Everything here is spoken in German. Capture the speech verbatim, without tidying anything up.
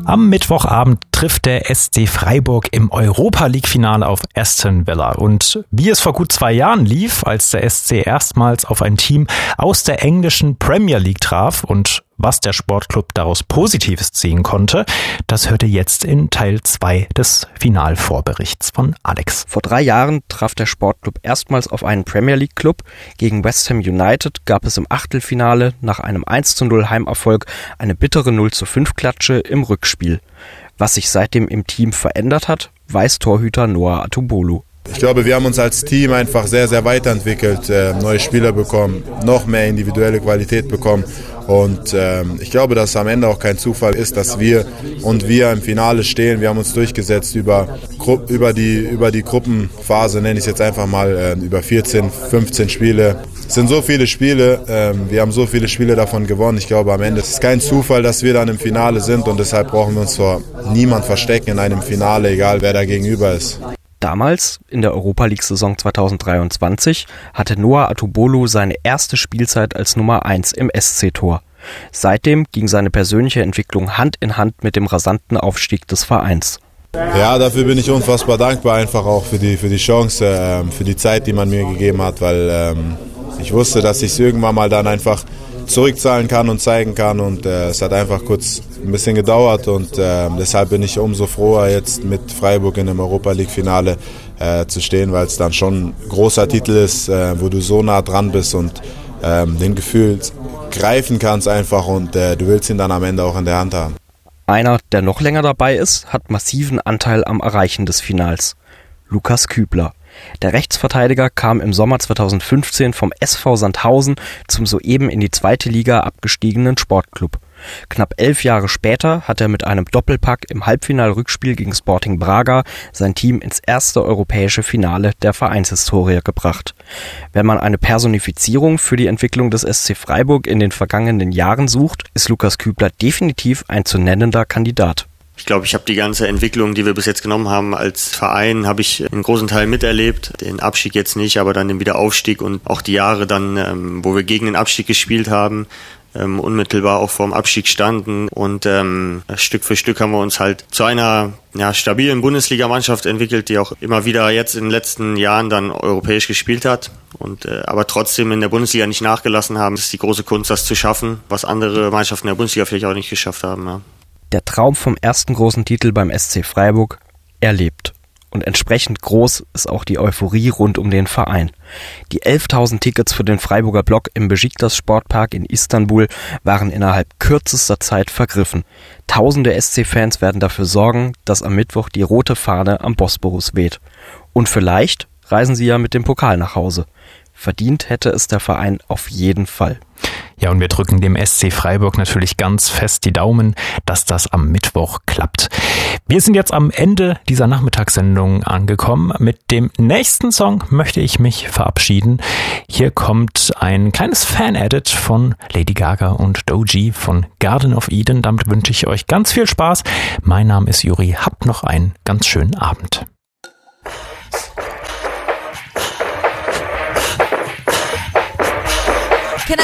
Am Mittwochabend trifft der S C Freiburg im Europa-League-Finale auf Aston Villa. Und wie es vor gut zwei Jahren lief, als der S C erstmals auf ein Team aus der englischen Premier League traf und was der Sportclub daraus Positives ziehen konnte, das hört ihr jetzt in Teil zwei des Finalvorberichts von Alex. Vor drei Jahren traf der Sportclub erstmals auf einen Premier League Club. Gegen West Ham United gab es im Achtelfinale nach einem eins zu null Heimerfolg eine bittere null zu fünf Klatsche im Rückspiel. Was sich seitdem im Team verändert hat, weiß Torhüter Noah Atubolu. Ich glaube, wir haben uns als Team einfach sehr, sehr weiterentwickelt, äh, neue Spieler bekommen, noch mehr individuelle Qualität bekommen. Und ähm, ich glaube, dass es am Ende auch kein Zufall ist, dass wir und wir im Finale stehen. Wir haben uns durchgesetzt über, über, die, über die Gruppenphase, nenne ich es jetzt einfach mal, äh, über vierzehn, fünfzehn Spiele. Es sind so viele Spiele, äh, wir haben so viele Spiele davon gewonnen. Ich glaube, am Ende ist es kein Zufall, dass wir dann im Finale sind und deshalb brauchen wir uns vor niemand verstecken in einem Finale, egal wer da gegenüber ist. Damals, in der Europa-League-Saison zweitausenddreiundzwanzig, hatte Noah Atubolu seine erste Spielzeit als Nummer eins im S C-Tor. Seitdem ging seine persönliche Entwicklung Hand in Hand mit dem rasanten Aufstieg des Vereins. Ja, dafür bin ich unfassbar dankbar, einfach auch für die, für die Chance, äh, für die Zeit, die man mir gegeben hat, weil ähm, ich wusste, dass ich es irgendwann mal dann einfach zurückzahlen kann und zeigen kann und äh, es hat einfach kurz ein bisschen gedauert und äh, deshalb bin ich umso froher, jetzt mit Freiburg in dem Europa-League-Finale äh, zu stehen, weil es dann schon ein großer Titel ist, äh, wo du so nah dran bist und äh, den Gefühl greifen kannst einfach und äh, du willst ihn dann am Ende auch in der Hand haben. Einer, der noch länger dabei ist, hat massiven Anteil am Erreichen des Finals. Lukas Kübler. Der Rechtsverteidiger kam im Sommer zweitausendfünfzehn vom S V Sandhausen zum soeben in die zweite Liga abgestiegenen Sportclub. Knapp elf Jahre später hat er mit einem Doppelpack im Halbfinal-Rückspiel gegen Sporting Braga sein Team ins erste europäische Finale der Vereinshistorie gebracht. Wenn man eine Personifizierung für die Entwicklung des S C Freiburg in den vergangenen Jahren sucht, ist Lukas Kübler definitiv ein zu nennender Kandidat. Ich glaube, ich habe die ganze Entwicklung, die wir bis jetzt genommen haben als Verein, habe ich einen großen Teil miterlebt. Den Abstieg jetzt nicht, aber dann den Wiederaufstieg und auch die Jahre dann, ähm, wo wir gegen den Abstieg gespielt haben, ähm, unmittelbar auch vor dem Abstieg standen. Und ähm, Stück für Stück haben wir uns halt zu einer ja, stabilen Bundesligamannschaft entwickelt, die auch immer wieder jetzt in den letzten Jahren dann europäisch gespielt hat. Und äh, aber trotzdem in der Bundesliga nicht nachgelassen haben. Das ist die große Kunst, das zu schaffen, was andere Mannschaften der Bundesliga vielleicht auch nicht geschafft haben. Ja. Der Traum vom ersten großen Titel beim S C Freiburg erlebt. Und entsprechend groß ist auch die Euphorie rund um den Verein. Die elftausend Tickets für den Freiburger Block im Besiktas Sportpark in Istanbul waren innerhalb kürzester Zeit vergriffen. Tausende S C-Fans werden dafür sorgen, dass am Mittwoch die rote Fahne am Bosporus weht. Und vielleicht reisen sie ja mit dem Pokal nach Hause. Verdient hätte es der Verein auf jeden Fall. Ja, und wir drücken dem S C Freiburg natürlich ganz fest die Daumen, dass das am Mittwoch klappt. Wir sind jetzt am Ende dieser Nachmittagssendung angekommen. Mit dem nächsten Song möchte ich mich verabschieden. Hier kommt ein kleines Fan-Edit von Lady Gaga und Doji von Garden of Eden. Damit wünsche ich euch ganz viel Spaß. Mein Name ist Juri. Habt noch einen ganz schönen Abend.